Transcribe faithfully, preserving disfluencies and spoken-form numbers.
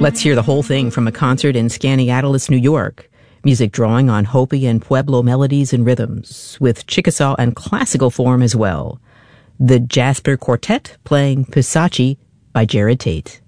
Let's hear the whole thing from a concert in Skaneateles, New York. Music drawing on Hopi and Pueblo melodies and rhythms, with Chickasaw and classical form as well. The Jasper Quartet playing Pisachi by Jared Tate.